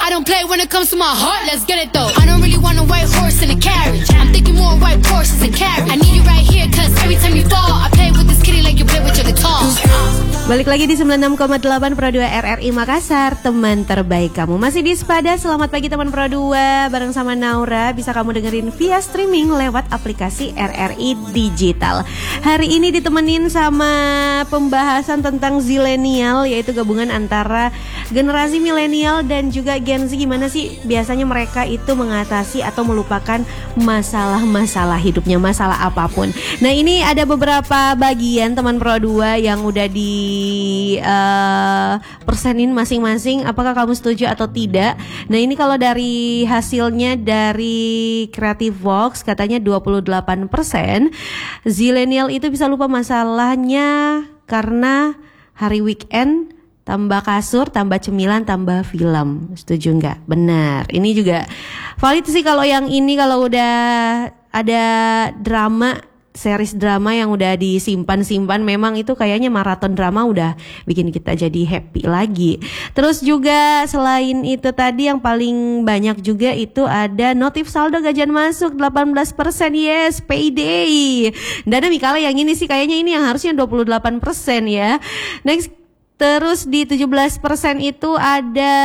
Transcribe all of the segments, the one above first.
I don't play when it comes to my heart, let's get it though. I don't really want a white horse in a carriage. I'm thinking more white horses and carriage. I need you right here, cause every time you fall, I play with this kitty like you play with your guitar. Balik lagi di 96,8 Pro 2 RRI Makassar, teman terbaik kamu. Masih di Spada, selamat pagi teman Pro 2. Bareng sama Naura, bisa kamu dengerin via streaming lewat aplikasi RRI Digital. Hari ini ditemenin sama pembahasan tentang zilenial, yaitu gabungan antara generasi milenial dan juga Gen Z. Gimana sih biasanya mereka itu mengatasi atau melupakan masalah-masalah hidupnya, masalah apapun. Nah, ini ada beberapa bagian teman Pro 2 yang udah di persenin masing-masing, apakah kamu setuju atau tidak. Nah, ini kalau dari hasilnya dari Creative Vox katanya 28% zilenial itu bisa lupa masalahnya karena hari weekend tambah kasur, tambah cemilan, tambah film. Setuju nggak? Benar. Ini juga valid sih kalau yang ini, kalau udah ada drama, series drama yang udah disimpan-simpan, memang itu kayaknya maraton drama udah bikin kita jadi happy lagi. Terus juga selain itu tadi yang paling banyak juga itu ada notif saldo gajian masuk 18%. Yes, payday. Dan ada Mikala yang ini sih kayaknya ini yang harusnya 28% ya. Next, terus di 17% itu ada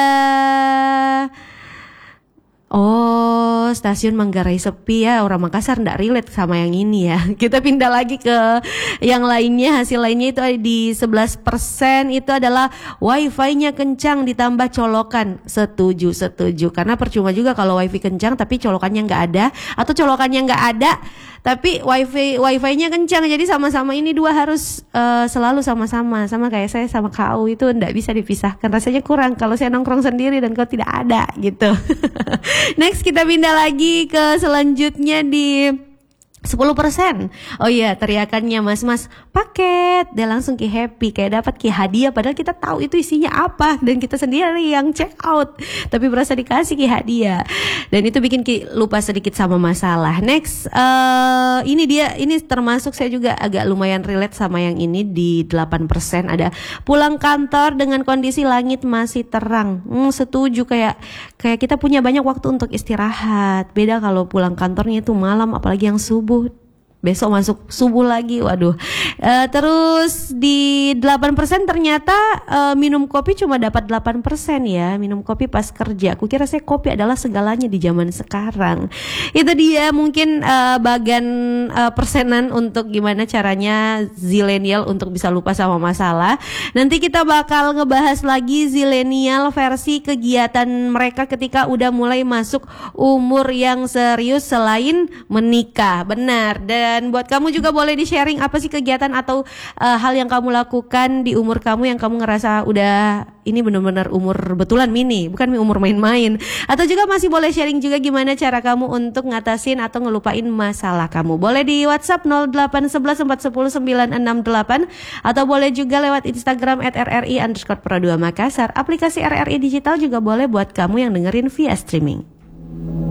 stasiun Manggarai sepi ya. Orang Makassar nggak relate sama yang ini ya. Kita pindah lagi ke yang lainnya. Hasil lainnya itu di 11% itu adalah wifi-nya kencang ditambah colokan. Setuju. Karena percuma juga kalau wifi kencang tapi colokannya nggak ada, atau colokannya nggak ada tapi wifi-nya kencang. Jadi sama-sama ini dua harus selalu sama-sama. Sama kayak saya sama kau itu nggak bisa dipisahkan. Rasanya kurang kalau saya nongkrong sendiri dan kau tidak ada gitu. Next, kita pindah lagi ke selanjutnya di 10%. Oh iya, teriakannya mas paket, dia langsung ki happy, kayak dapat ki hadiah, padahal kita tahu itu isinya apa dan kita sendiri yang check out, tapi berasa dikasih ki hadiah, dan itu bikin ki lupa sedikit sama masalah. Next, ini termasuk saya juga agak lumayan relate sama yang ini di 8%. Ada pulang kantor dengan kondisi langit masih terang. Setuju, kayak kita punya banyak waktu untuk istirahat. Beda kalau pulang kantornya itu malam, apalagi yang subuh. Besok masuk subuh lagi, waduh. Terus di 8% ternyata minum kopi cuma dapat 8% ya. Minum kopi pas kerja. Aku kira saya kopi adalah segalanya di zaman sekarang. Itu dia mungkin bagian persenan untuk gimana caranya zilenial untuk bisa lupa sama masalah. Nanti kita bakal ngebahas lagi zilenial versi kegiatan mereka ketika udah mulai masuk umur yang serius selain menikah. Benar. Dan buat kamu juga boleh di-sharing apa sih kegiatan atau hal yang kamu lakukan di umur kamu yang kamu ngerasa udah ini benar-benar umur betulan mini, bukan umur main-main. Atau juga masih boleh sharing juga gimana cara kamu untuk ngatasin atau ngelupain masalah kamu. Boleh di WhatsApp 0811410968 atau boleh juga lewat Instagram @rri_pro2 Makassar. Aplikasi RRI Digital juga boleh buat kamu yang dengerin via streaming.